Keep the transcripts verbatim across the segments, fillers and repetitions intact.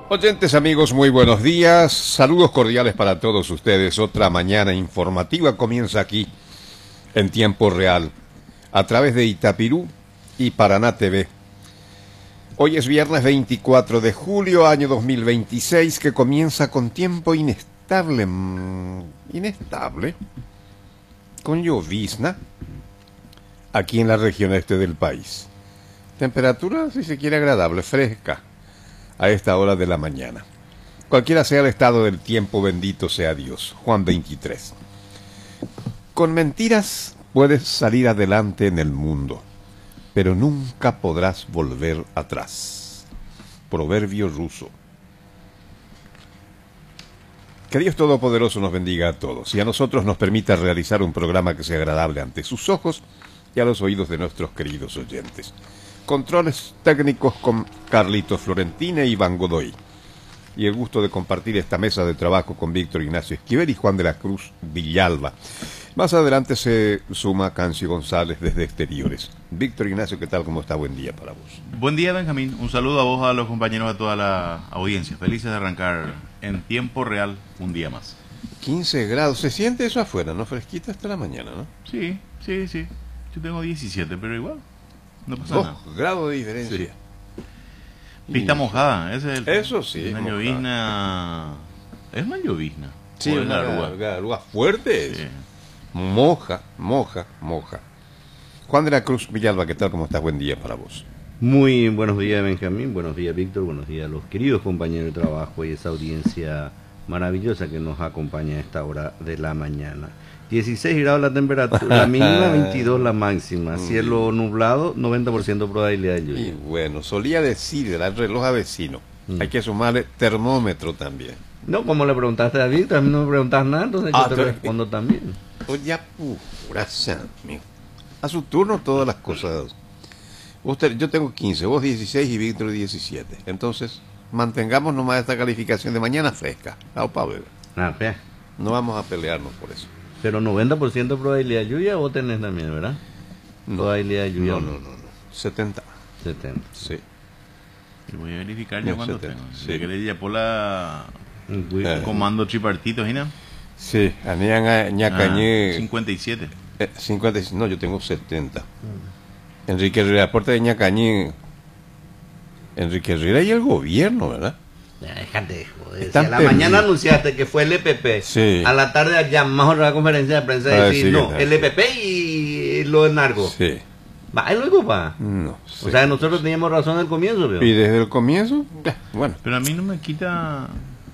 Oyentes, amigos, muy buenos días. Saludos cordiales para todos ustedes. Otra mañana informativa comienza aquí en tiempo real a través de Itapirú y Paraná T V. Hoy es viernes veinticuatro de julio, año dos mil veintiséis, que comienza con tiempo inestable, mmm, inestable, con llovizna aquí en la región este del país. Temperatura, si se quiere, agradable, fresca a esta hora de la mañana. Cualquiera sea el estado del tiempo, bendito sea Dios. Juan veintitrés. Con mentiras puedes salir adelante en el mundo, pero nunca podrás volver atrás. Proverbio ruso. Que Dios Todopoderoso nos bendiga a todos y a nosotros nos permita realizar un programa que sea agradable ante sus ojos y a los oídos de nuestros queridos oyentes. Controles técnicos con Carlitos Florentina y Iván Godoy. Y el gusto de compartir esta mesa de trabajo con Víctor Ignacio Esquivel y Juan de la Cruz Villalba. Más adelante se suma Cancio González desde Exteriores. Víctor Ignacio, ¿qué tal? ¿Cómo está? Buen día para vos. Buen día, Benjamín. Un saludo a vos, a los compañeros, a toda la audiencia. Felices de arrancar en tiempo real un día más. quince grados. ¿Se siente eso afuera, no? Fresquita hasta la mañana, ¿no? Sí, sí, sí. Yo tengo diecisiete, pero igual. No pasa Dos nada. grados de diferencia. Sí. Pista y... mojada, ese es el... Eso sí. Una llovizna... Es una llovizna. Sí, una garúa fuerte. Sí. Moja, moja, moja. Juan de la Cruz Villalba, ¿qué tal? ¿Cómo estás? Buen día para vos. Muy buenos días, Benjamín. Buenos días, Víctor. Buenos días a los queridos compañeros de trabajo y esa audiencia maravillosa que nos acompaña a esta hora de la mañana. dieciséis grados la temperatura, la mínima, veintidós la máxima, cielo nublado, noventa por ciento probabilidad de lluvia. Y bueno, solía decir el reloj a vecino, mm. hay que sumarle termómetro también. No, como le preguntaste a Víctor, a mí no me preguntas nada, entonces ah, yo te respondo eh, también. Oye, gracias, amigo. A su turno todas las cosas. Usted, yo tengo quince, vos dieciséis y Víctor diecisiete. Entonces, mantengamos nomás esta calificación de mañana fresca. Ah, Pablo. Ah, fea. No vamos a pelearnos por eso. Pero noventa por ciento probabilidad de lluvia vos tenés también, ¿verdad? No, probabilidad de lluvia. No, no, no, no. setenta. setenta. Sí. Y voy a verificar yo no, cuando tengo. Sí. Que le llamo por la eh. comando tripartito, ¿no? Sí, a ñacañé. Ah, cincuenta y siete. Eh, cincuenta y siete. No, yo tengo setenta. Mm. Enrique Herrera, aporte de ñacañé. Enrique Herrera y el gobierno, ¿verdad? Déjate, joder. Si a la perdidos. Mañana anunciaste que fue el E P P. Sí. A la tarde llamamos a la conferencia de prensa y decir, sí, no, el E P P y lo de narco. Sí. ¿Va luego, pa? No sé. O sea, nosotros teníamos razón al comienzo, ¿vio? Y desde el comienzo, bueno. Pero a mí no me quita...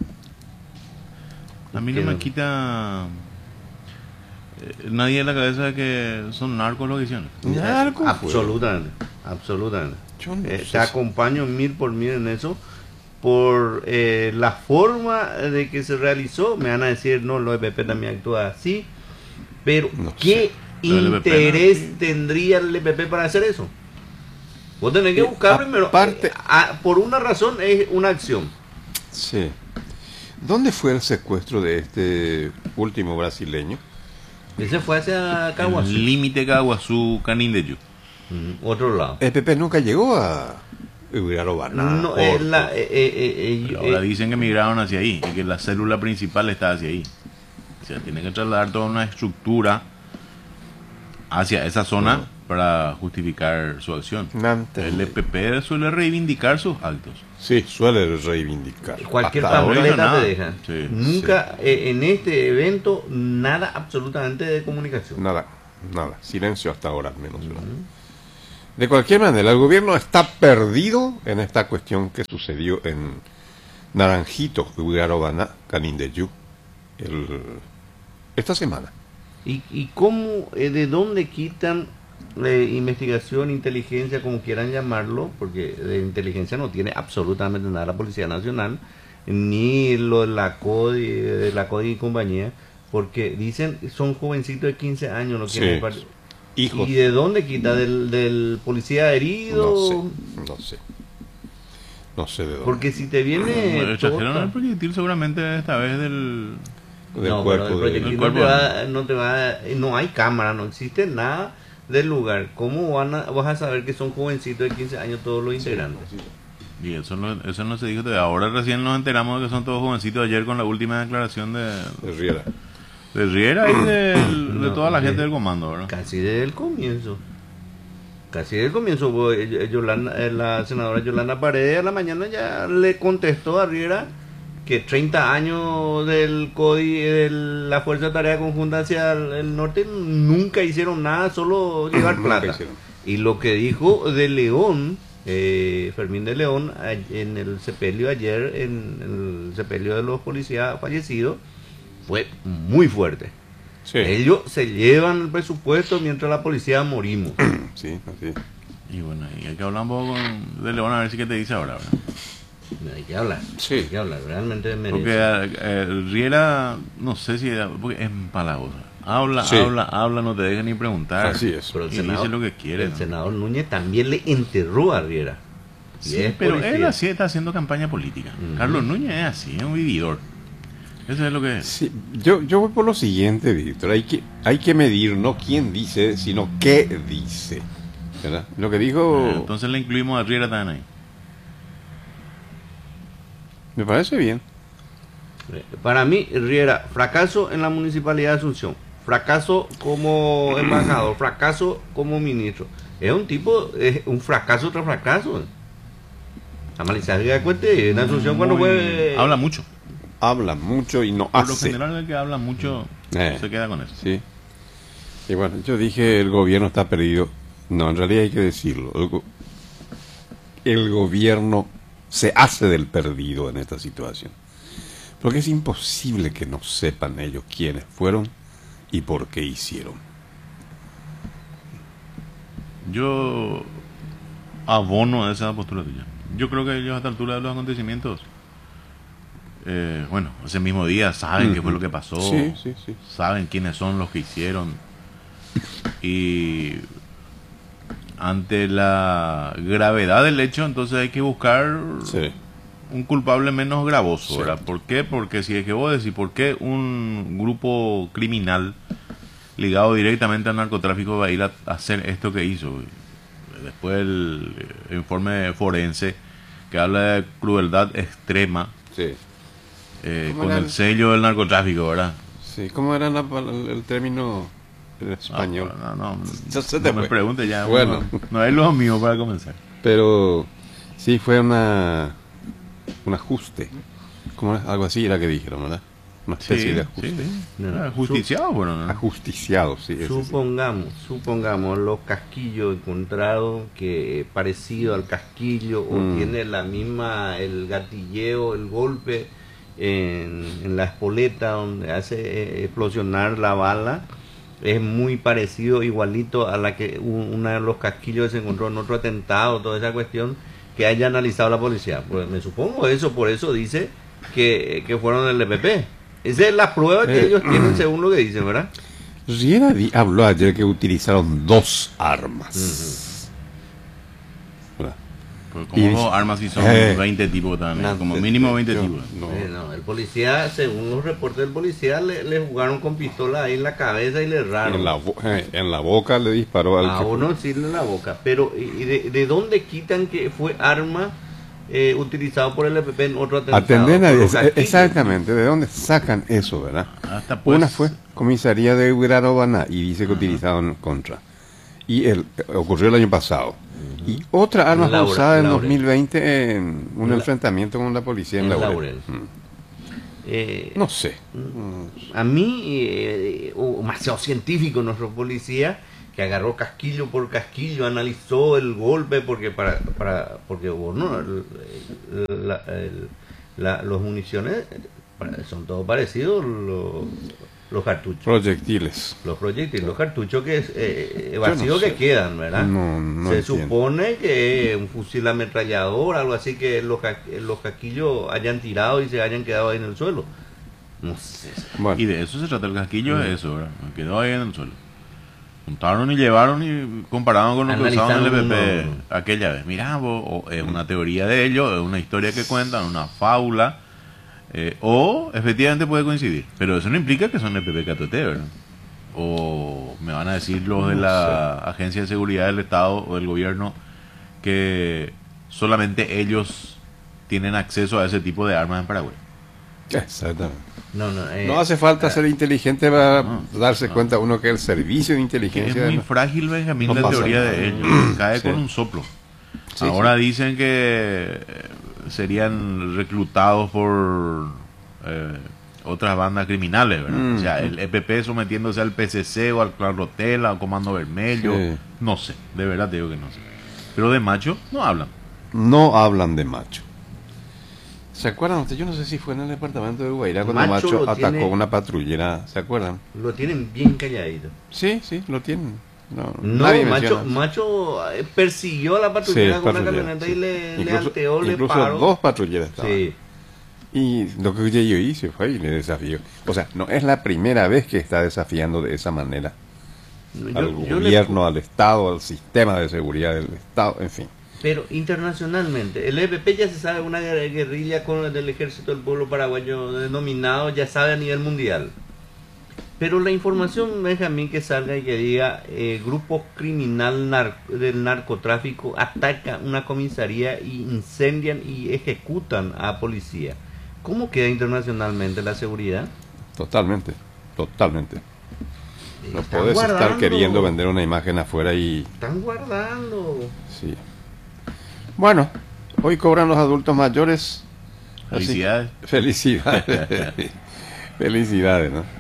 A mí no me quita... Eh, nadie en la cabeza de que son narcos lo que hicieron. Narcos. Absolutamente, absolutamente. Yo no eh, sé te acompaño mil por mil en eso. Por eh, la forma de que se realizó, me van a decir, no, lo E P P también actúa así, pero no ¿qué sé. interés no. tendría el E P P para hacer eso? Vos tenés que buscar eh, primero, aparte, eh, a, por una razón es una acción. Sí. ¿Dónde fue el secuestro de este último brasileño? Ese fue hacia Caguazú. Límite Caguazú, Canindeyú. Mm, otro lado. El E P P nunca llegó a... No, eh, la, eh, eh, eh, ahora eh, dicen que migraron hacia ahí y que la célula principal está hacia ahí. O sea, tienen que trasladar toda una estructura hacia esa zona no. para justificar su acción. No, el E P P suele reivindicar sus actos. Sí, suele reivindicar. Cualquier papeleta te deja. Sí, Nunca sí. Eh, en este evento nada absolutamente de comunicación. Nada, nada. Silencio hasta ahora al menos. Uh-huh. De cualquier manera, el gobierno está perdido en esta cuestión que sucedió en Naranjito, Ugarobana, Canindeyú, el, esta semana. ¿Y, y cómo, eh, de dónde quitan eh, investigación, inteligencia, como quieran llamarlo? Porque de inteligencia no tiene absolutamente nada la Policía Nacional, ni lo de la CODI, de la CODI y compañía, porque dicen son jovencitos de quince años, no quieren sí. Hijos. ¿Y de dónde quita? ¿Del, del policía herido? No sé, no sé. No sé de dónde. Porque si te viene... No, trajeron el proyectil seguramente esta vez del... del no, cuerpo. El proyectil del... no, te va, no te va... No hay cámara, no existe nada del lugar. ¿Cómo van a, vas a saber que son jovencitos de quince años todos los integrantes? Sí, sí. Y eso no, eso no se dijo todavía. Ahora recién nos enteramos de que son todos jovencitos ayer con la última declaración de, de Riera. De Riera y de, de no, toda la de, gente del comando, ¿verdad? Casi desde el comienzo. Casi desde el comienzo. Pues, Yolanda, la senadora Yolanda Paredes a la mañana ya le contestó a Riera que treinta años del C O D I, de la Fuerza de Tarea Conjunta hacia el, el norte, nunca hicieron nada, solo llevar plata. Y lo que dijo de León, eh, Fermín de León, en el sepelio ayer, en el sepelio de los policías fallecidos, fue muy fuerte. Sí. Ellos se llevan el presupuesto mientras la policía morimos. Sí, así. Y bueno, y hay que hablar un poco con de León a ver si qué te dice ahora, ¿verdad? Hay que hablar, sí. Hay que hablar, realmente merece. Porque eh, Riera, no sé si porque es empalagosa. Habla, sí. habla, habla, no te deja ni preguntar. Así es. Pero el y senador, dice lo que quiere. El ¿no? senador Núñez también le enterró a Riera. Sí, pero policía. Él así está haciendo campaña política. Uh-huh. Carlos Núñez es así, es un vividor. Eso es lo que es. Sí, yo, yo voy por lo siguiente, Víctor. Hay que, hay que medir no quién dice, sino qué dice. ¿Verdad? Lo que dijo... Eh, entonces le incluimos a Riera también ahí. Me parece bien. Para mí, Riera, fracaso en la Municipalidad de Asunción, fracaso como embajador, fracaso como ministro. Es un tipo, es un fracaso tras fracaso. Amalizar que cuente en Asunción cuando fue... Habla mucho. Habla mucho y no Por hace. Por lo general el que habla mucho eh, se queda con eso. Sí. Y bueno, yo dije el gobierno está perdido. No, en realidad hay que decirlo. El, go- el gobierno se hace del perdido en esta situación. Porque es imposible que no sepan ellos quiénes fueron y por qué hicieron. Yo abono a esa postura tuya. Yo creo que ellos a esta altura de los acontecimientos, eh, bueno, ese mismo día saben mm-hmm. qué fue lo que pasó, sí, sí, sí. saben quiénes son los que hicieron. Y ante la gravedad del hecho, entonces hay que buscar... Sí. un culpable menos gravoso, sí. ¿verdad? ¿Por qué? Porque si es que vos decís, ¿por qué un grupo criminal ligado directamente al narcotráfico va a ir a hacer esto que hizo? Después el, el informe forense que habla de crueldad extrema, sí. eh, con el sello del narcotráfico, ¿verdad? Sí, ¿cómo era la, el, el término en español? No, no, no, no, se no me pregunte ya. Bueno. No, no es lo mío para comenzar. Pero sí fue una... un ajuste, como algo así era que dijeron, ¿verdad? Una especie sí, de ajuste. Sí, sí. No, ajusticiado, bueno, ¿no? Ajusticiado, sí. Supongamos, sí. supongamos los casquillos encontrados que parecido al casquillo mm. o tiene la misma, el gatilleo, el golpe en, en la espoleta donde hace explosionar la bala. Es muy parecido, igualito a la que uno de los casquillos se encontró en otro atentado, toda esa cuestión que haya analizado la policía. Pues me supongo eso, por eso dice que, que fueron del E P P. Esa es la prueba que eh, ellos tienen según lo que dicen, ¿verdad? Riera habló ayer que utilizaron dos armas. Uh-huh. Pues como y, dos armas y son eh, veinte tipos también, no, como mínimo veinte yo, tipos. No. Eh, no, el policía, según los reportes del policía, le, le jugaron con pistola ahí en la cabeza y le erraron. En la, eh, en la boca le disparó al... A uno sí en la boca, pero ¿y de, de dónde quitan que fue arma eh, utilizado por el E P P en otro atentado? Atender a eso, exactamente, ¿de dónde sacan eso, verdad? Hasta pues, una fue comisaría de Ugrarobana y dice que uh-huh. utilizaron contra. Y el, ocurrió el año pasado. Y otra arma fue usada en Laurel. dos mil veinte en un la, enfrentamiento con la policía en, en Laurel. Laurel. Mm. Eh, no sé. A mí, eh, demasiado científico nuestro policía, que agarró casquillo por casquillo, analizó el golpe, porque para, para porque bueno, el, el, la, el, la, los municiones son todos parecidos, los, los cartuchos. Proyectiles. Los proyectiles, los cartuchos que eh, vacíos no que quedan, ¿verdad? No, no Se entiendo. supone que un fusil ametrallador, algo así, que los, los casquillos hayan tirado y se hayan quedado ahí en el suelo. No sé. Bueno. Y de eso se trata el casquillo, no. es eso, ¿verdad? Quedó ahí en el suelo. Juntaron y llevaron y compararon con lo que usaban en el E P P uno. Aquella vez. Mirá, vos, o es una teoría de ellos, es una historia que cuentan, una fábula. Eh, o efectivamente puede coincidir, pero eso no implica que son E P P K T T, ¿verdad? O me van a decir los de la Agencia de Seguridad del Estado o del gobierno que solamente ellos tienen acceso a ese tipo de armas en Paraguay. Exactamente. No, no, eh, no hace falta eh, ser inteligente para no, darse no. cuenta uno que el servicio de inteligencia... Es muy no, frágil, Benjamín, no la teoría nada. de ellos. Cae sí. con un soplo. Sí, Ahora sí. dicen que serían reclutados por eh, otras bandas criminales, ¿verdad? Mm. O sea, el E P P sometiéndose al P C C o al Clan Rotela o Comando Vermelho. Sí. No sé, de verdad te digo que no sé. Pero de macho no hablan. No hablan de macho. ¿Se acuerdan ustedes? Yo no sé si fue en el departamento de Guairá cuando Macho, macho atacó tiene, una patrullera. ¿Se acuerdan? Lo tienen bien calladito. Sí, sí, lo tienen. No, no macho, macho persiguió a la patrullera sí, con una camioneta sí. y le, incluso, le alteó, le incluso paró. dos patrulleras estaban. Sí. Y lo que yo hice fue y le desafió. O sea, no es la primera vez que está desafiando de esa manera yo, al yo gobierno, le... al Estado, al sistema de seguridad del Estado, en fin. Pero internacionalmente, el E P P ya se sabe, una guerrilla con el del Ejército del Pueblo Paraguayo denominado, ya sabe a nivel mundial. Pero la información, Benjamín, que salga y que diga, eh, grupo criminal nar del narcotráfico ataca una comisaría y incendian y ejecutan a policía. ¿Cómo queda internacionalmente la seguridad? Totalmente, totalmente. No puedes guardando. estar queriendo vender una imagen afuera y... Están guardando. Sí. Bueno, hoy cobran los adultos mayores. Felicidades. Así, felicidades. Felicidades, ¿no?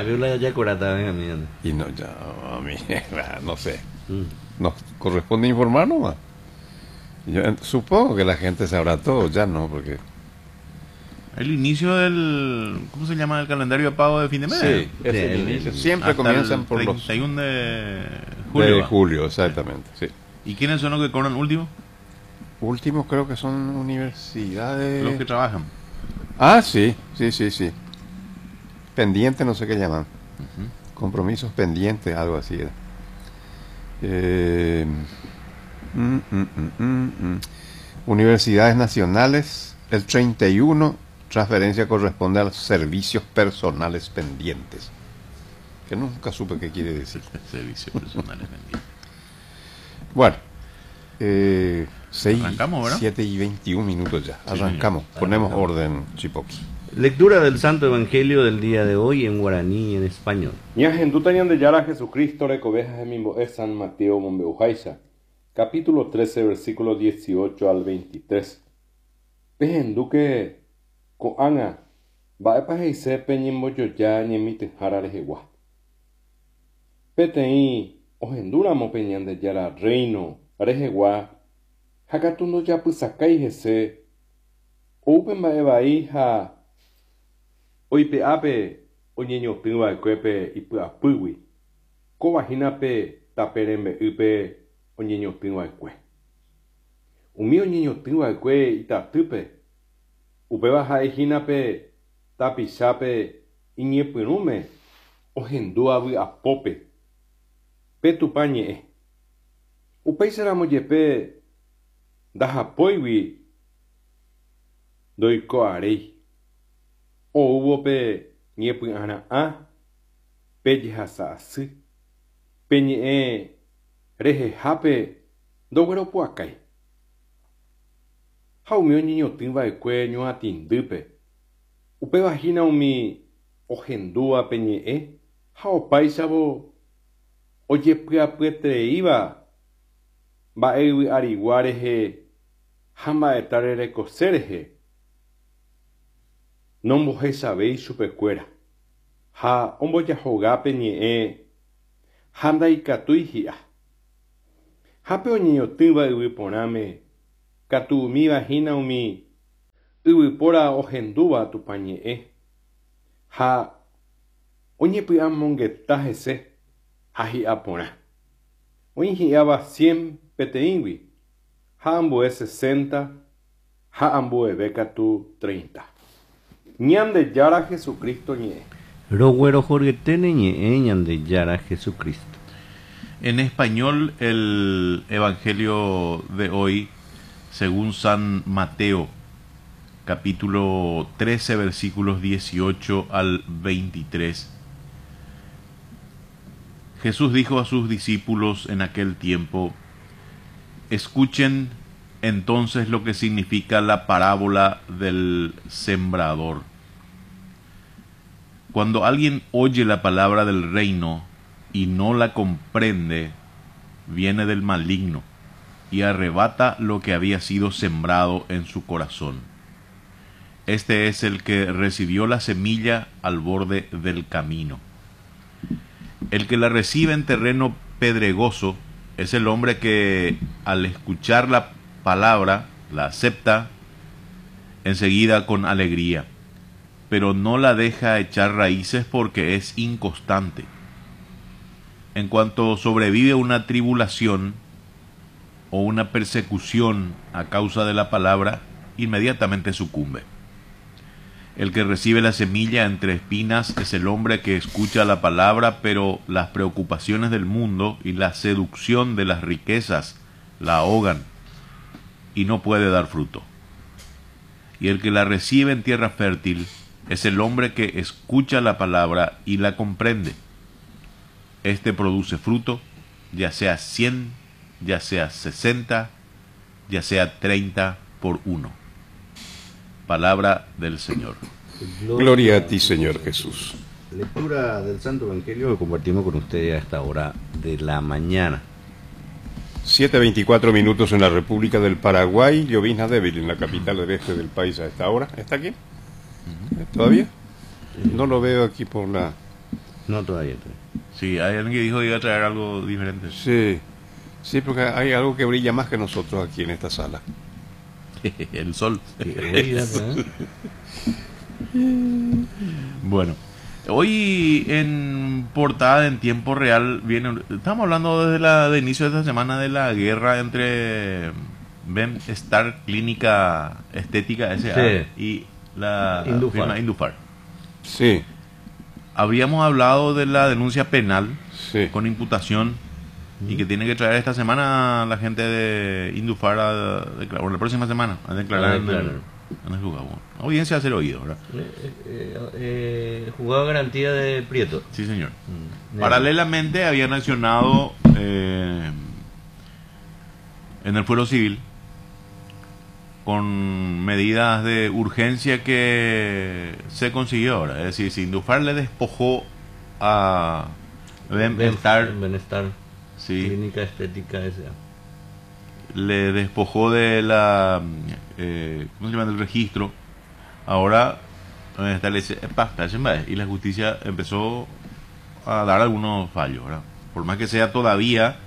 Y no, ya, a mí, no sé. Mm. Nos corresponde informar nomás. Yo supongo que la gente sabrá todo, ya no, porque... El inicio del... ¿Cómo se llama? El calendario de pago de fin de mes. Sí, es sí, el inicio. Siempre hasta comienzan el por los... treinta y uno de julio. De julio, exactamente, sí. ¿Y quiénes son los que cobran último? Últimos creo que son universidades... Los que trabajan. Ah, sí, sí, sí, sí. Pendientes, no sé qué llaman. Uh-huh. Compromisos pendientes, algo así. Eh, mm, mm, mm, mm. Universidades nacionales, el treinta y uno, transferencia corresponde a los servicios personales pendientes. Que nunca supe qué quiere decir. Servicios personales pendientes. Bueno, eh, seis, arrancamos, siete y veintiún minutos ya. Arrancamos, sí, ponemos arrancamos. orden, Chipoqui. Lectura del Santo Evangelio del día de hoy en guaraní y en español. Ñajenduta de Yara Jesucristo recoveja de Mimbo es San Mateo Mombeujaisa, capítulo trece, versículo dieciocho al veintitrés. Pejenduque coanga, baepa heise peñimbo yoya ñemite jararejewa. Petei ohendura mo peñan de Yara reino rejewa, hakatundo ya pusakai jese, open baeba hija. Oipe ape oñeño pinwa cuepe y pua pugui. Covaginape taperembe upe oñeño pinwa cue. Umi oñeño pinwa cue y tatupe. Upe baja ejinape tapichape iñepirume ohendua bu apope. Petupañe. Upe seramo yepe dajapoiwi doiko arei. O hubo pe ñepu ana a pe hasa si pe ñe reje hape dogro puakai hau mio niño timba e cueño atindupe upe vagina umi ohendua pe ñe hau paisabo oye pia puetre iba ba ewi ariguareje hamba etarere cosereje. No mojé sabéis supercuera. Ha omboya jogape ñe handa y catuijia. Hape oñeño timba uiponame. Catu mi vagina umi uipora ojenduba tu pañe. Ha oñepi amongeta jese. Haji apona. Oñjiaba cien peteingui. Ha ambue sesenta. Ha ambue becatu treinta. Ñam de Yara Jesucristo ñe. Rogüero Jorge Tene ñe ñam de Yara Jesucristo. En español, el Evangelio de hoy, según San Mateo, capítulo trece, versículos dieciocho al veintitrés. Jesús dijo a sus discípulos en aquel tiempo: escuchen entonces lo que significa la parábola del sembrador. Cuando alguien oye la palabra del reino y no la comprende, viene del maligno y arrebata lo que había sido sembrado en su corazón. Este es el que recibió la semilla al borde del camino. El que la recibe en terreno pedregoso es el hombre que al escuchar la palabra la acepta enseguida con alegría, pero no la deja echar raíces porque es inconstante. En cuanto sobrevive una tribulación o una persecución a causa de la palabra, inmediatamente sucumbe. El que recibe la semilla entre espinas es el hombre que escucha la palabra, pero las preocupaciones del mundo y la seducción de las riquezas la ahogan y no puede dar fruto. Y el que la recibe en tierra fértil es el hombre que escucha la palabra y la comprende. Este produce fruto, ya sea cien, ya sea sesenta, ya sea treinta por uno. Palabra del Señor. Gloria a ti, Señor Jesús. Lectura del Santo Evangelio que compartimos con ustedes a esta hora de la mañana. siete veinticuatro minutos en la República del Paraguay. Llovizna débil en la capital del este del país a esta hora. ¿Está aquí? ¿Todavía? No lo veo aquí por la... No, todavía. todavía. Sí, hay alguien que dijo que iba a traer algo diferente. Sí, sí, porque hay algo que brilla más que nosotros aquí en esta sala. El sol. Bueno, hoy en portada en tiempo real viene, estamos hablando desde la de inicio de esta semana de la guerra entre Ben Star Clínica Estética S A Sí. y la Indufar. firma Indufar. Sí. Habríamos hablado de la denuncia penal Sí. con imputación y que tiene que traer esta semana la gente de Indufar a declarar, o la próxima semana a declarar, A en, declarar. el, en el juzgado. Audiencia a ser oído, ¿verdad? Eh, eh, eh, jugado garantía de Prieto. Sí, señor. Mm. Paralelamente habían accionado eh, en el fuero civil con medidas de urgencia que se consiguió ahora. Es decir, si Indufar le despojó a Benestar, Benestar sí, Clínica Estética S A, le despojó de la eh, ¿cómo se llama? Del registro. Ahora Benestar le dice, "Epa, espérate", y la justicia empezó a dar algunos fallos, ¿verdad? Por más que sea todavía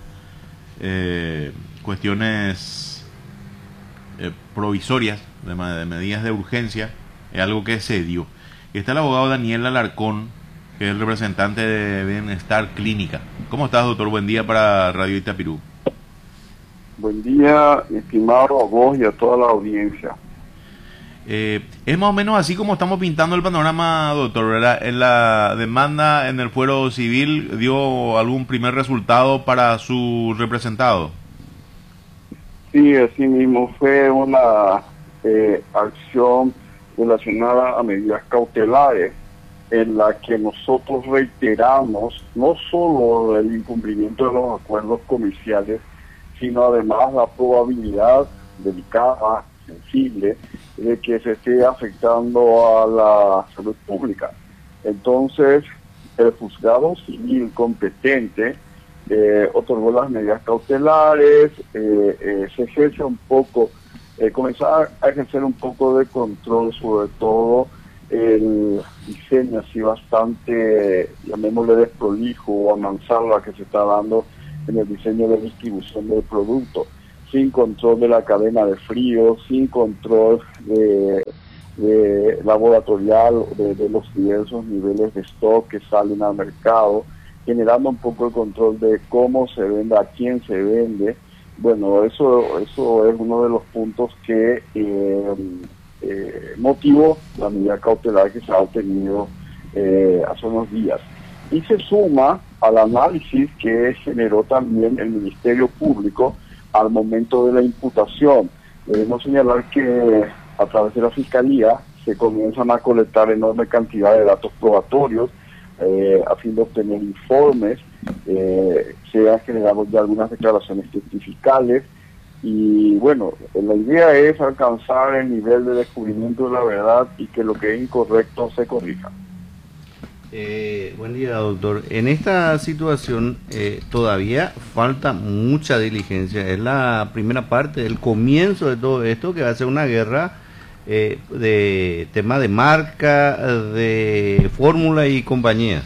eh, cuestiones eh, provisorias de, de medidas de urgencia, es algo que se dio. Y está el abogado Daniel Alarcón, que es el representante de Bienestar Clínica. ¿Cómo estás, doctor? Buen día para Radio Itapirú. Buen día, estimado, a vos y a toda la audiencia. Eh, es más o menos así como estamos pintando el panorama, doctor, ¿verdad? En la demanda en el fuero civil, ¿dio algún primer resultado para su representado? Sí, así mismo fue una eh, acción relacionada a medidas cautelares en la que nosotros reiteramos no solo el incumplimiento de los acuerdos comerciales, sino además la probabilidad delicada, sensible, de que se esté afectando a la salud pública. Entonces, el juzgado civil competente eh, otorgó las medidas cautelares, eh, eh, se ejerce un poco, eh, comenzar a ejercer un poco de control, sobre todo el diseño así bastante, llamémosle desprolijo o a mansalva que se está dando en el diseño de distribución del producto, sin control de la cadena de frío, sin control de, de laboratorial de, de los diversos niveles de stock que salen al mercado, generando un poco el control de cómo se vende, a quién se vende. Bueno, eso eso es uno de los puntos que eh, eh, motivó la medida cautelar que se ha obtenido eh, hace unos días. Y se suma al análisis que generó también el Ministerio Público al momento de la imputación. Debemos señalar que a través de la Fiscalía se comienzan a colectar enorme cantidad de datos probatorios eh, a fin de obtener informes, eh, se han generado ya algunas declaraciones testificales Y bueno, la idea es alcanzar el nivel de descubrimiento de la verdad y que lo que es incorrecto se corrija. Eh, buen día, doctor. En esta situación eh, todavía falta mucha diligencia. Es la primera parte, el comienzo de todo esto, que va a ser una guerra eh, de tema de marca, de fórmula y compañía.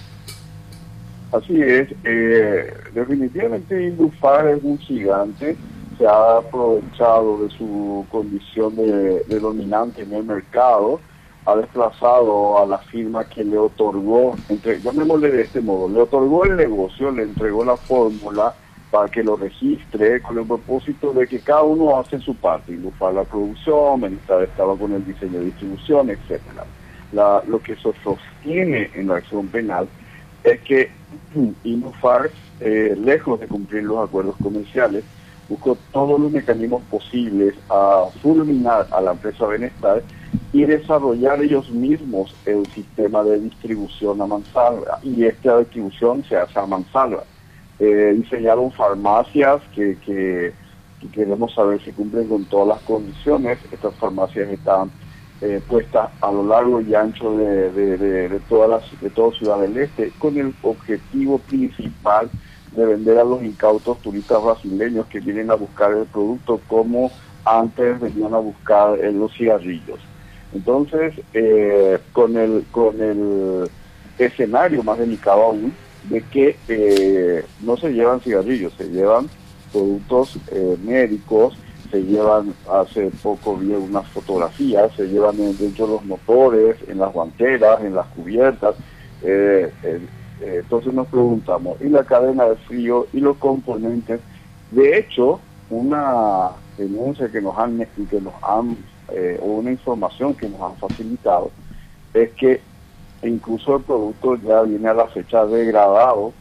Así es. Eh, definitivamente Indufar es un gigante. Se ha aprovechado de su condición de, de dominante en el mercado, ha desplazado a la firma que le otorgó, entre, llamémosle de este modo, le otorgó el negocio, le entregó la fórmula para que lo registre con el propósito de que cada uno hace su parte, Indufar la producción, Benestar estaba con el diseño de distribución, etcétera. La, lo que se sostiene en la acción penal es que Indufar, eh, lejos de cumplir los acuerdos comerciales, buscó todos los mecanismos posibles a fulminar a la empresa Benestar y desarrollar ellos mismos el sistema de distribución a mansalva, y esta distribución se hace a mansalva. Eh, diseñaron farmacias que, que, que queremos saber si cumplen con todas las condiciones. Estas farmacias están eh, puestas a lo largo y ancho de, de, de, de, todas las, de toda Ciudad del Este, con el objetivo principal de vender a los incautos turistas brasileños que vienen a buscar el producto como antes venían a buscar eh, los cigarrillos. Entonces, eh, con el con el escenario más delicado aún, de que eh, no se llevan cigarrillos, se llevan productos eh, médicos, se llevan, hace poco vi unas fotografías, se llevan dentro de los motores, en las guanteras, en las cubiertas, eh, eh, entonces nos preguntamos, ¿y la cadena de frío y los componentes? De hecho, una denuncia que nos han, que nos han eh, o una información que nos han facilitado, es que incluso el producto ya viene a la fecha degradado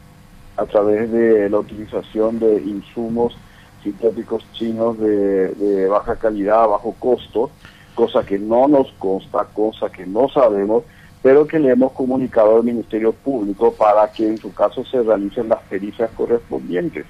a través de la utilización de insumos sintéticos chinos de, de baja calidad, bajo costo, cosa que no nos consta, cosa que no sabemos, pero que le hemos comunicado al Ministerio Público para que en su caso se realicen las pericias correspondientes.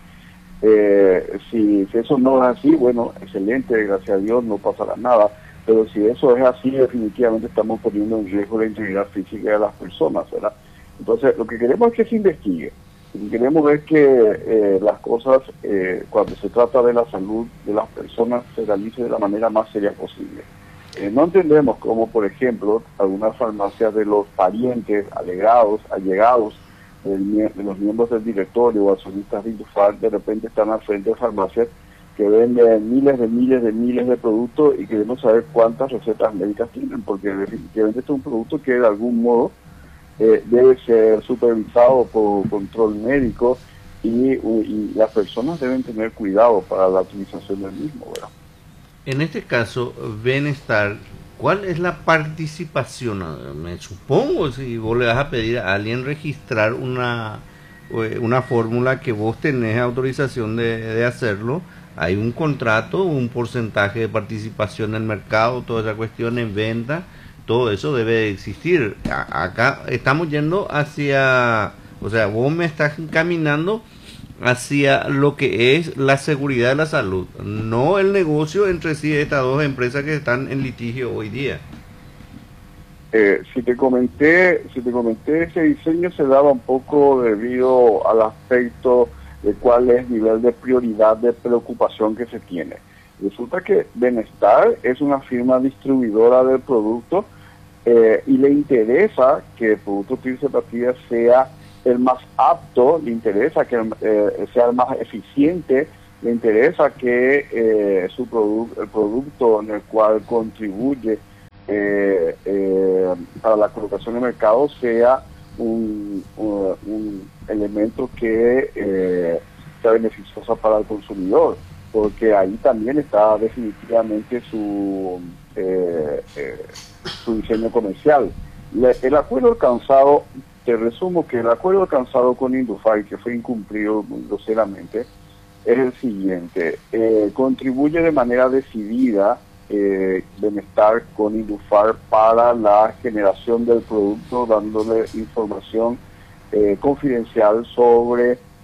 Eh, si, si eso no es así, bueno, excelente, gracias a Dios, no pasará nada, pero si eso es así, definitivamente estamos poniendo en riesgo la integridad física de las personas, ¿verdad? Entonces, lo que queremos es que se investigue. Lo que queremos es que eh, las cosas, eh, cuando se trata de la salud de las personas, se realice de la manera más seria posible. Eh, no entendemos cómo, por ejemplo, algunas farmacias de los parientes, alegados, allegados del, de los miembros del directorio o accionistas de Indufar, de repente están al frente de farmacias que venden miles de miles de miles de productos y queremos saber cuántas recetas médicas tienen, porque definitivamente este es un producto que de algún modo eh, debe ser supervisado por control médico y, y las personas deben tener cuidado para la utilización del mismo, ¿verdad? En este caso, Benestar, ¿cuál es la participación? Me supongo, si vos le vas a pedir a alguien registrar una, una fórmula que vos tenés autorización de, de hacerlo, hay un contrato, un porcentaje de participación en el mercado, toda esa cuestión en venta, todo eso debe existir. A, acá estamos yendo hacia, o sea, vos me estás encaminando hacia lo que es la seguridad de la salud, no el negocio entre sí de estas dos empresas que están en litigio hoy día. Eh, si te comenté, si te comenté, ese diseño se daba un poco debido al aspecto de cuál es el nivel de prioridad de preocupación que se tiene. Resulta que Benestar es una firma distribuidora del producto eh, y le interesa que el producto Tirsetapia sea el más apto, le interesa que eh, sea el más eficiente, le interesa que eh, su produ el producto en el cual contribuye eh, eh, para la colocación de mercado sea un, un, un elemento que eh, sea beneficioso para el consumidor, porque ahí también está definitivamente su, eh, eh, su diseño comercial. Le, el acuerdo alcanzado, te resumo que el acuerdo alcanzado con Indufar, que fue incumplido groseramente, es el siguiente: eh, contribuye de manera decidida eh, Benestar con Indufar para la generación del producto, dándole información eh, confidencial sobre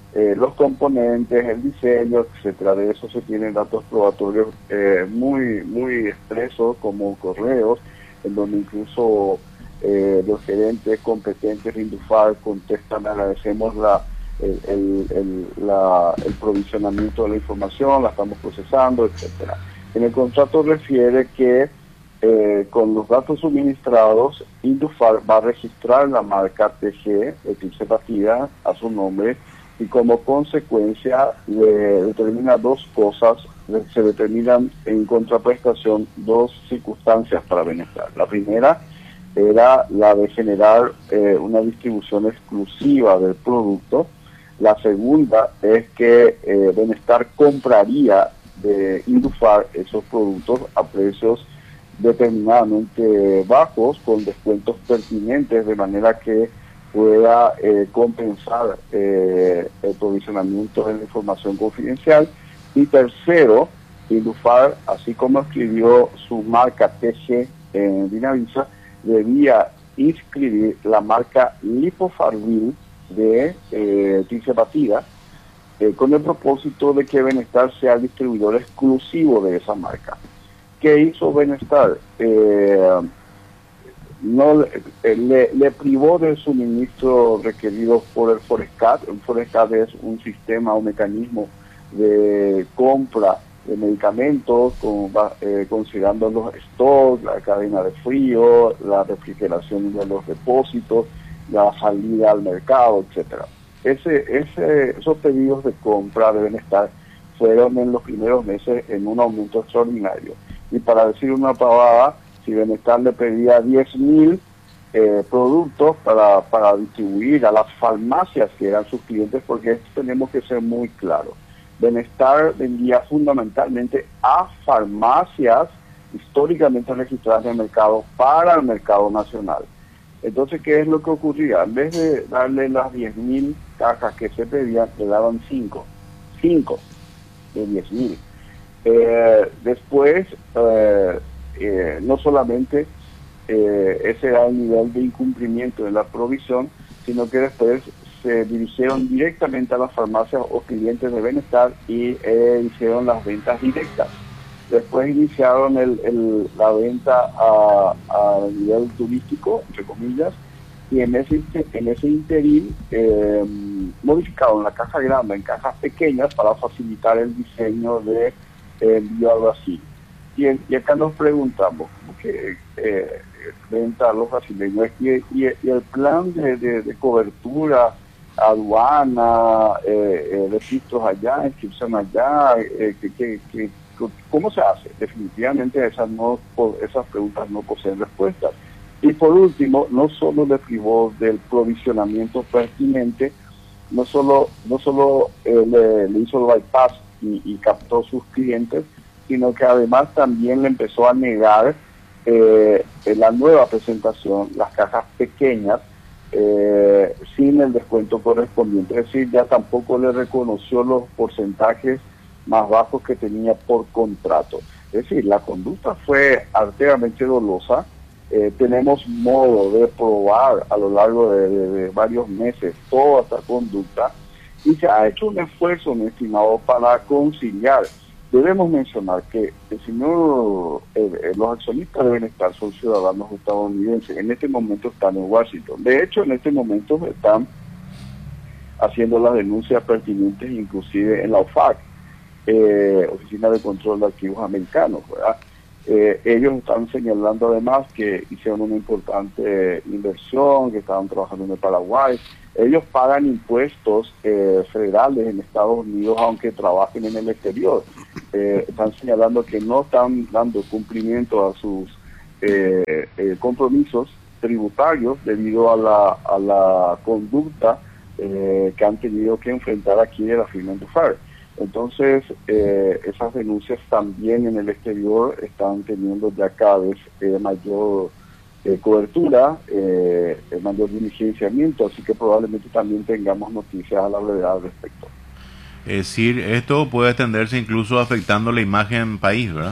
eh, los componentes, el diseño, etcétera. De eso se tienen datos probatorios eh, muy, muy expresos, como correos, en donde incluso eh, los gerentes competentes de Indufar contestan: agradecemos la el, el, el, la, el provisionamiento de la información, la estamos procesando, etcétera. En el contrato refiere que eh, con los datos suministrados, Indufar va a registrar la marca T G, Eclipse Partida, a su nombre, y como consecuencia le determina dos cosas, se determinan en contraprestación dos circunstancias para Benestar. La primera era la de generar eh, una distribución exclusiva del producto. La segunda es que eh, Benestar compraría de Indufar esos productos a precios determinadamente bajos, con descuentos pertinentes, de manera que pueda eh, compensar eh, el provisionamiento de la información confidencial. Y tercero, Indufar, así como escribió su marca T G en Dinavisa, debía inscribir la marca Lipofarvil de eh, Eclipse Partida, eh, con el propósito de que Benestar sea el distribuidor exclusivo de esa marca. ¿Qué hizo Benestar? Eh, no eh, le, le privó del suministro requerido por el Forescat. El Forescat es un sistema, un mecanismo de compra de medicamentos, con, eh, considerando los stocks, la cadena de frío, la refrigeración de los depósitos, la salida al mercado, etcétera. Ese, ese, esos pedidos de compra de Benestar fueron en los primeros meses en un aumento extraordinario. Y para decir una pavada, si Benestar le pedía diez mil eh, productos para, para distribuir a las farmacias que eran sus clientes, porque esto tenemos que ser muy claros. Benestar vendía fundamentalmente a farmacias históricamente registradas en el mercado para el mercado nacional. Entonces, ¿qué es lo que ocurría? En vez de darle las diez mil cajas que se pedían, le daban cinco. cinco de diez mil. Eh, después, eh, eh, no solamente eh, ese era el nivel de incumplimiento de la provisión, sino que después se dirigieron directamente a las farmacias o clientes de Benestar y eh, hicieron las ventas directas. Después iniciaron el, el, la venta a, a nivel turístico, entre comillas, y en ese, en ese interín eh, modificaron la caja grande en cajas pequeñas para facilitar el diseño de envío a Brasil. Y, y acá nos preguntamos, que eh, venta a los brasileños, y, y, y el plan de, de, de cobertura, aduana, eh, eh, registros allá, inscripción allá, eh, que, que, que, ¿cómo se hace? Definitivamente esas, no, esas preguntas no poseen respuestas. Y por último, no solo le privó del provisionamiento pertinente, no solo, no solo eh, le, le hizo el bypass y, y captó sus clientes, sino que además también le empezó a negar eh, en la nueva presentación las cajas pequeñas, eh, sin el descuento correspondiente. Es decir, ya tampoco le reconoció los porcentajes más bajos que tenía por contrato. Es decir, la conducta fue arteramente dolosa. Eh, tenemos modo de probar a lo largo de, de, de varios meses toda esta conducta, y se ha hecho un esfuerzo, mi estimado, para conciliar. Debemos mencionar que el señor, eh, los accionistas de Benestar son ciudadanos estadounidenses. En este momento están en Washington. De hecho, en este momento están haciendo las denuncias pertinentes, inclusive en la O F A C, eh, Oficina de Control de Archivos Americanos, ¿verdad? Eh, ellos están señalando además que hicieron una importante inversión, que estaban trabajando en el Paraguay. Ellos pagan impuestos eh, federales en Estados Unidos, aunque trabajen en el exterior. Eh, están señalando que no están dando cumplimiento a sus eh, eh, compromisos tributarios debido a la, a la conducta eh, que han tenido que enfrentar aquí de la firma Indufar. Entonces, eh, esas denuncias también en el exterior están teniendo ya cada vez eh, mayor eh, cobertura, eh, mayor diligenciamiento, así que probablemente también tengamos noticias a la brevedad al respecto. Es decir, esto puede extenderse incluso afectando la imagen país, ¿verdad?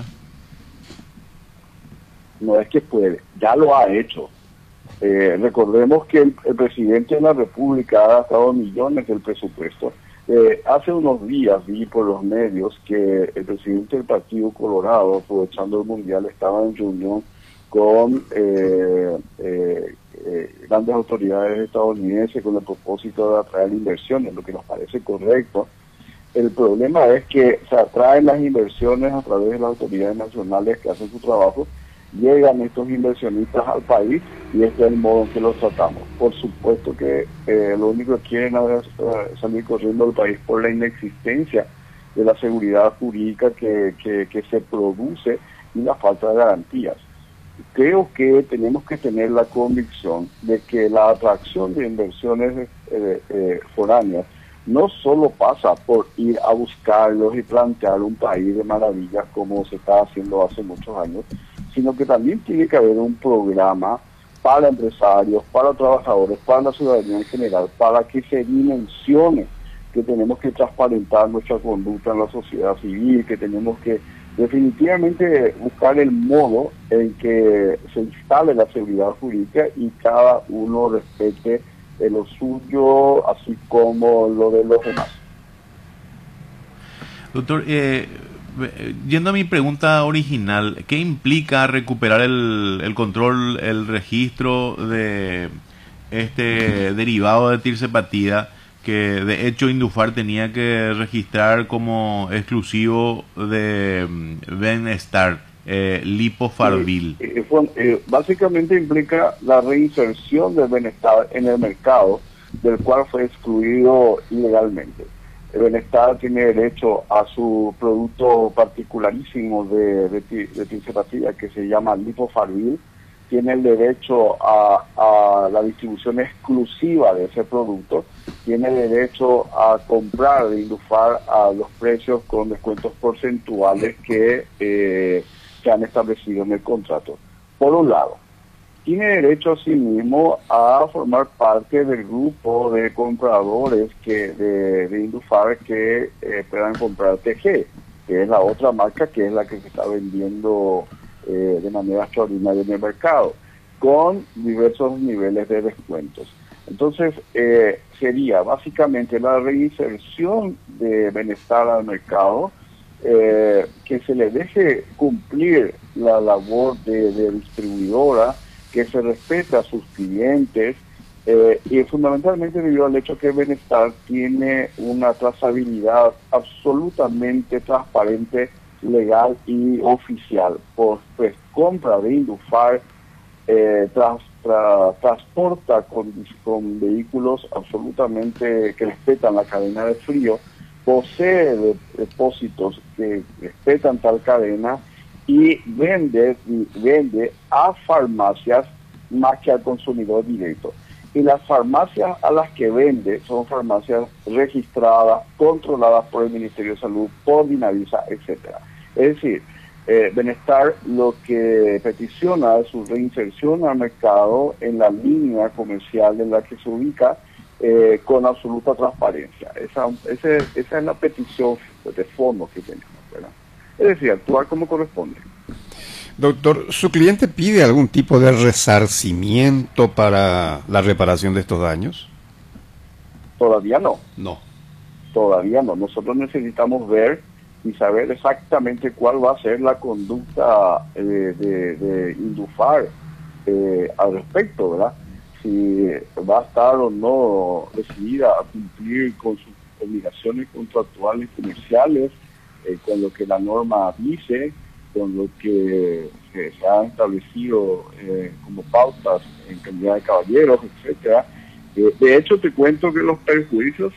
No es que puede, ya lo ha hecho. Eh, recordemos que el, el presidente de la República ha gastado millones del presupuesto Eh, hace unos días vi por los medios que el presidente del Partido Colorado, aprovechando el Mundial, estaba en reunión con eh, eh, eh, grandes autoridades estadounidenses con el propósito de atraer inversiones, lo que nos parece correcto. El problema es que se atraen las inversiones a través de las autoridades nacionales que hacen su trabajo, llegan estos inversionistas al país y este es el modo en que los tratamos. Por supuesto que eh, lo único que quieren es eh, salir corriendo del país por la inexistencia de la seguridad jurídica que, que, que se produce y la falta de garantías. Creo que tenemos que tener la convicción de que la atracción de inversiones eh, eh, foráneas no solo pasa por ir a buscarlos y plantear un país de maravillas como se está haciendo hace muchos años, sino que también tiene que haber un programa para empresarios, para trabajadores, para la ciudadanía en general, para que se dimensione que tenemos que transparentar nuestra conducta en la sociedad civil, que tenemos que definitivamente buscar el modo en que se instale la seguridad jurídica y cada uno respete de lo suyo, así como lo de los demás. Doctor, eh, yendo a mi pregunta original, ¿qué implica recuperar el, el control, el registro de este derivado de tirsepatida que de hecho Indufar tenía que registrar como exclusivo de Benestar, eh, Lipofarvil? Eh, eh, eh, básicamente implica la reinserción del Benestar en el mercado, del cual fue excluido ilegalmente. El Benestar tiene derecho a su producto particularísimo de, de, de tirsepatida que se llama Lipofarvil, tiene el derecho a, a la distribución exclusiva de ese producto, tiene derecho a comprar de Indufar a los precios con descuentos porcentuales que eh, se han establecido en el contrato. Por un lado, tiene derecho asimismo a formar parte del grupo de compradores que de, de Indufar que eh, puedan comprar T G, que es la otra marca que es la que se está vendiendo eh, de manera extraordinaria en el mercado, con diversos niveles de descuentos. Entonces, eh, sería básicamente la reinserción de Benestar al mercado, eh, que se le deje cumplir la labor de, de distribuidora, que se respete a sus clientes, eh, y fundamentalmente debido al hecho que Benestar tiene una trazabilidad absolutamente transparente, legal y oficial, por pues compra de Indufar, eh, tras, tra, transporta con, con vehículos absolutamente que respetan la cadena de frío, posee de, depósitos que respetan tal cadena y vende, y vende a farmacias más que al consumidor directo. Y las farmacias a las que vende son farmacias registradas, controladas por el Ministerio de Salud, por Dinavisa, etcétera. Es decir, eh, Benestar lo que peticiona es su reinserción al mercado en la línea comercial en la que se ubica, eh, con absoluta transparencia. Esa, ese, esa es la petición de fondo que tenemos, ¿verdad? Es decir, actuar como corresponde. Doctor, ¿su cliente pide algún tipo de resarcimiento para la reparación de estos daños? Todavía no. No. Todavía no. Nosotros necesitamos ver y saber exactamente cuál va a ser la conducta eh, de, de Indufar eh, al respecto, ¿verdad? Si va a estar o no decidida a cumplir con sus obligaciones contractuales comerciales, eh, con lo que la norma dice, con lo que eh, se ha establecido eh, como pautas en cantidad de caballeros, etcétera. Eh, de hecho, te cuento que los perjuicios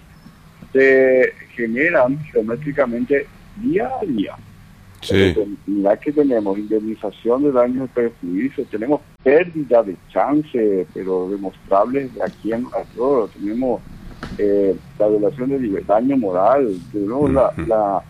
se generan geométricamente día a día. Sí. Ya que tenemos indemnización de daños y perjuicios, tenemos pérdida de chance, pero demostrables de aquí en otro, tenemos eh, la violación de daño moral, tenemos la, la,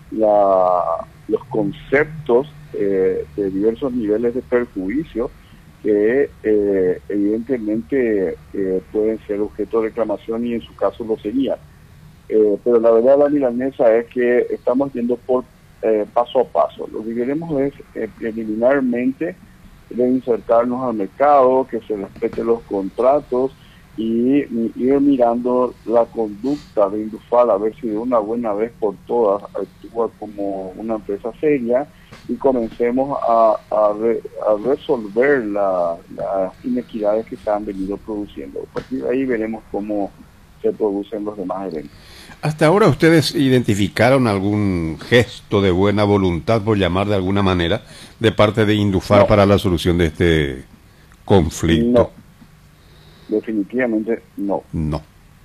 la, los conceptos eh, de diversos niveles de perjuicio que eh, evidentemente eh, pueden ser objeto de reclamación y en su caso lo serían. Eh, pero la verdad, la milanesa es que estamos yendo por eh, paso a paso. Lo que queremos es eh, preliminarmente reinsertarnos al mercado, que se respeten los contratos y, y ir mirando la conducta de Indufar, a ver si de una buena vez por todas actúa como una empresa seria y comencemos a, a, re, a resolver la, las inequidades que se han venido produciendo. A partir de ahí veremos cómo se producen los demás eventos. ¿Hasta ahora ustedes identificaron algún gesto de buena voluntad, por llamar de alguna manera, de parte de Indufar no. para la solución de este conflicto? No, definitivamente no. No.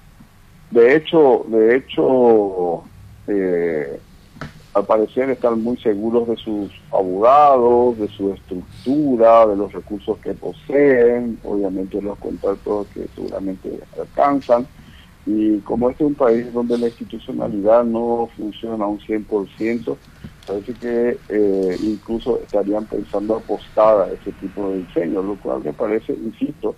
De hecho, de hecho, eh, al parecer están muy seguros de sus abogados, de su estructura, de los recursos que poseen, obviamente los contactos que seguramente alcanzan. Y como este es un país donde la institucionalidad no funciona a un cien por ciento, parece que eh, incluso estarían pensando apostar a ese tipo de diseño, lo cual me parece, insisto,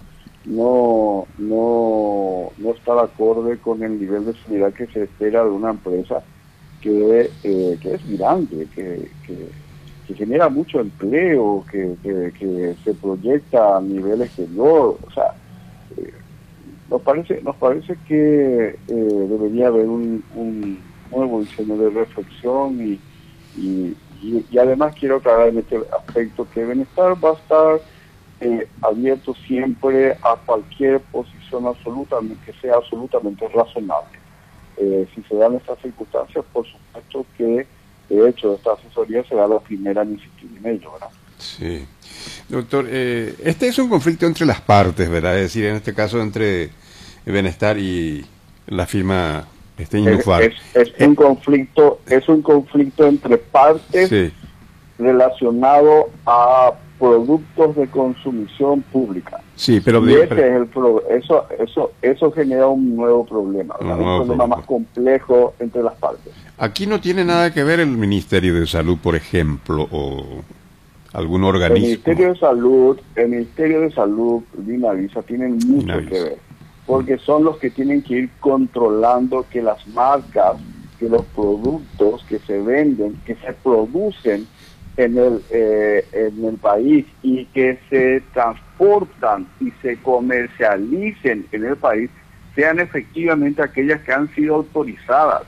no, no, no está de acorde con el nivel de seguridad que se espera de una empresa que, eh, que es grande, que, que, que genera mucho empleo, que, que, que se proyecta a nivel exterior. O sea, eh, nos parece nos parece que eh, debería haber un, un nuevo diseño de reflexión y, y, y, y además quiero aclarar en este aspecto que Benestar va a estar eh, abierto siempre a cualquier posición absolutamente que sea absolutamente razonable. Eh, si se dan estas circunstancias, por supuesto que de hecho esta asesoría será la primera en insistir en ello, ¿verdad? Sí. Doctor, eh, este es un conflicto entre las partes, ¿verdad? Es decir, en este caso entre Benestar y la firma este Indufar. Es, es, es un conflicto, es un conflicto entre partes sí. relacionado a productos de consumición pública. Sí, pero y ese pero, es el pro, eso eso eso genera un nuevo problema, un, nuevo un problema, problema más complejo entre las partes. Aquí no tiene nada que ver el Ministerio de Salud, por ejemplo, o algún organismo. El Ministerio de Salud, el Ministerio de Salud y Inavisa tienen mucho Inavisa. que ver, porque son los que tienen que ir controlando que las marcas, que los productos que se venden, que se producen en el eh, en el país y que se transportan y se comercialicen en el país sean efectivamente aquellas que han sido autorizadas.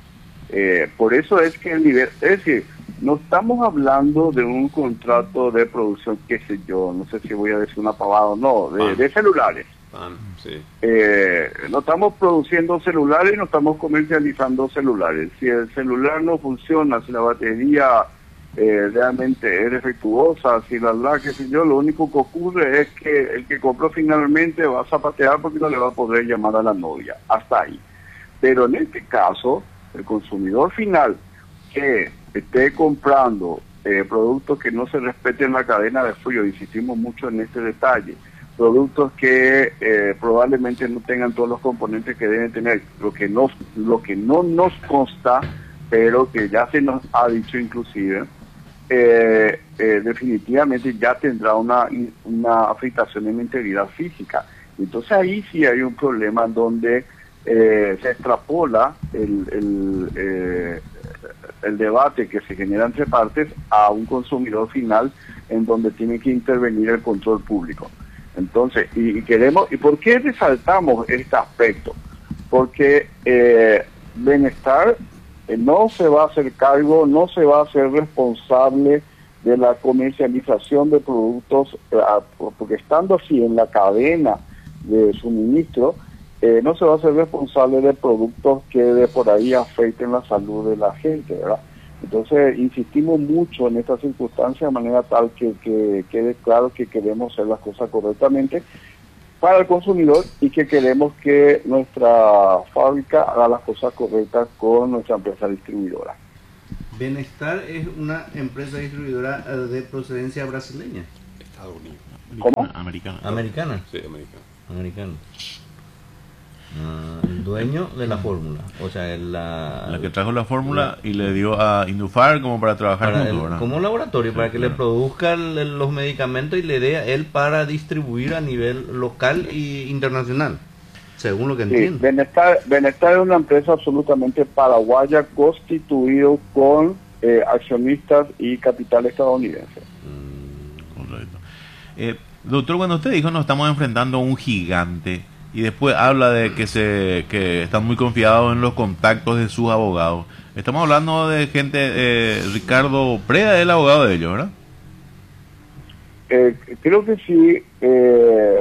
Eh, por eso es que el nivel, es decir, no estamos hablando de un contrato de producción, qué sé yo, no sé si voy a decir una pavada o no, de, de celulares. Ah, sí. Eh, no estamos produciendo celulares, no estamos comercializando celulares. Si el celular no funciona, si la batería eh, realmente es defectuosa, si la verdad, qué sé yo, lo único que ocurre es que el que compró finalmente va a zapatear porque no le va a poder llamar a la novia. Hasta ahí. Pero en este caso, el consumidor final que esté comprando eh, productos que no se respeten la cadena de frío, insistimos mucho en este detalle, productos que eh, probablemente no tengan todos los componentes que deben tener, lo que no, lo que no nos consta, pero que ya se nos ha dicho inclusive, eh, eh, definitivamente ya tendrá una, una afectación en la integridad física. Entonces ahí sí hay un problema donde eh, se extrapola el, el, eh, el debate que se genera entre partes a un consumidor final en donde tiene que intervenir el control público. Entonces, y, y queremos, ¿y por qué resaltamos este aspecto? Porque eh, Benestar eh, no se va a hacer cargo, no se va a hacer responsable de la comercialización de productos, eh, porque estando así en la cadena de suministro, eh, no se va a hacer responsable de productos que de por ahí afecten la salud de la gente, ¿verdad? Entonces, insistimos mucho en esta circunstancia de manera tal que, que quede claro que queremos hacer las cosas correctamente para el consumidor y que queremos que nuestra fábrica haga las cosas correctas con nuestra empresa distribuidora. Benestar es una empresa distribuidora de procedencia brasileña. Estados Unidos. ¿Cómo? Americana. Americana. Sí, americana. Americana. Uh, el dueño de la fórmula, o sea, la, la que trajo la fórmula la, y le dio a Indufar como para trabajar para junto, el, ¿verdad? como laboratorio, sí, para que claro. le produzca el, los medicamentos y le dé a él para distribuir a nivel local e internacional, según lo que sí, entiendo. Benestar, Benestar es una empresa absolutamente paraguaya constituido con eh, accionistas y capital estadounidense. Mm, correcto. Eh, doctor, cuando usted dijo nos estamos enfrentando a un gigante, y después habla de que se que están muy confiados en los contactos de sus abogados. Estamos hablando de gente, eh, Ricardo Preda es el abogado de ellos, ¿verdad? Eh, creo que sí. Eh,